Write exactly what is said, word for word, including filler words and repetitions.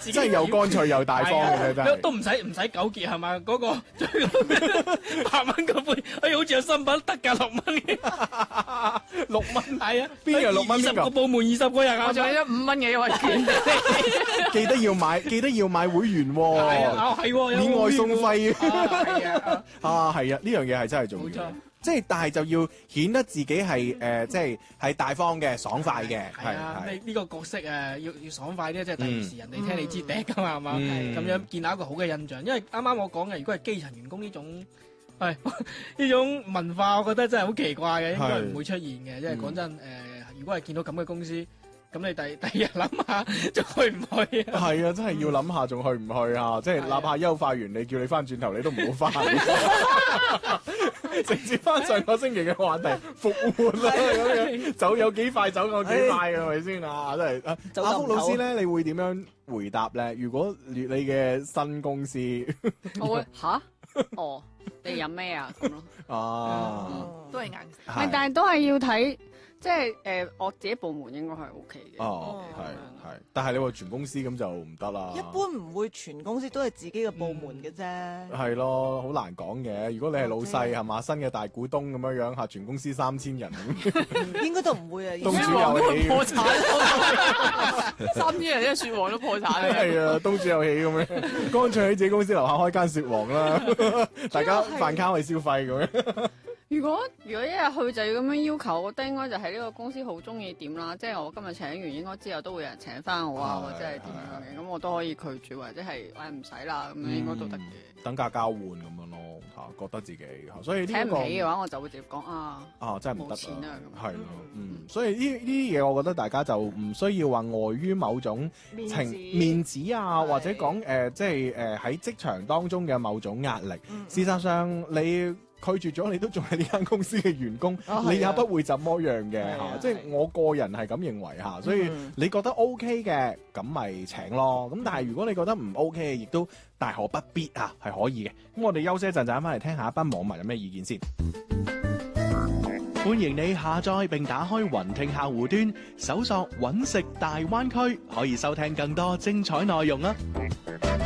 真係又乾脆又大方嘅真係。 都唔使唔使糾結係嘛？嗰個八蚊嗰杯，哎好似有新品特價六蚊嘅， 六蚊係啊， 邊有六蚊邊個？ 二十個部門二十個人啊， 我仲有五蚊嘅優惠券。 記得要買，記得要買會員喎。 係啊，係喎， 免外送費。 係啊， 啊係啊，呢樣嘢係真係重要。 冇錯。 即係，但係就要顯得自己係誒，即係係大方嘅、爽快嘅， 係啊！ 係呢呢個角色啊，要要爽快啲，即係第二時人哋聽你支笛噶嘛，係嘛？ 嗯咁樣建立一個好嘅印象。因為啱啱我講嘅，如果係基層員工呢種係呢種文化，我覺得真係好奇怪嘅，應該唔會出現嘅。因為講真，誒，如果係見到咁嘅公司，咁你第第二日諗下，仲去唔去啊？ 係啊，真係要諗下，仲去唔去啊？即係哪怕優化完，你叫你翻轉頭，你都唔好翻。直接翻上個星期嘅話題，復活啦咁樣，走有幾快走有幾快係咪先啊？真係阿福老師咧，你會點樣回答咧？如果你嘅新公司， 我會吓哦，你飲咩啊咁咯？ 啊， 都係硬。 係，但係都係要睇，即係誒，我自己部門應該係 O K 嘅。 哦，係係，但係你話全公司咁就唔得啦。 一般唔會全公司都係自己嘅部門嘅啫。 係咯，好難講嘅。如果你係老細係嘛，新嘅大股東咁樣樣嚇，全公司三千人， 應該都唔會啊。 東主有喜， 破產，三千人一雪王都破產。 係啊，東主有喜咁樣，乾脆喺自己公司樓下開間雪王啦，大家飯卡去消費咁樣。 如果如果一日去就要咁樣要求，我覺得應該就係呢個公司好中意點啦，即係我今日請完，應該之後都會有人請翻我啊，或者係點樣嘅，咁我都可以拒絕，或者係誒唔使啦，咁樣應該都得嘅。 等價交換咁樣咯，嚇覺得自己嚇，所以呢請唔個起嘅話，我就會直接講啊， 啊真係唔得冇錢啊咁。 係咯，嗯，所以呢呢啲嘢，我覺得大家就唔需要話礙於某種情面子啊，或者講誒，即係誒喺職場當中嘅某種壓力。事實上你拒絕咗，你都仲係呢間公司嘅員工， 哦、 你也不會怎麼樣嘅嚇。 啊、 即係我個人係咁認為嚇，所以你覺得 OK 嘅，咁咪請咯。咁但係如果你覺得唔 OK 嘅，亦都大可不必啊，係可以嘅。咁我哋休息一陣，就翻嚟聽下一班網民有咩意見先。歡迎你下載並打開雲聽客戶端，搜索揾食大灣區，可以收聽更多精彩內容啊！